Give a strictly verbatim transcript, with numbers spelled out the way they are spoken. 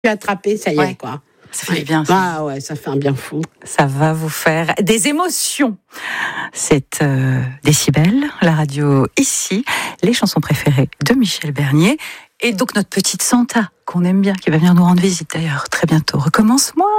attrapé, ça y Ouais. est, quoi. Ça fait Ouais. du bien. Ça. Ah ouais, ça fait un bien fou. Ça va vous faire des émotions. C'est euh, Décibel, la radio ici, les chansons préférées de Michel Bernier et donc notre petite Santa qu'on aime bien, qui va venir nous rendre visite d'ailleurs très bientôt. Recommence-moi.